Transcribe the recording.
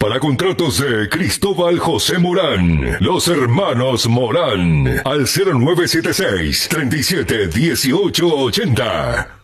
Para contratos de Cristóbal José Morán, los hermanos Morán, al 0976 37 18 80.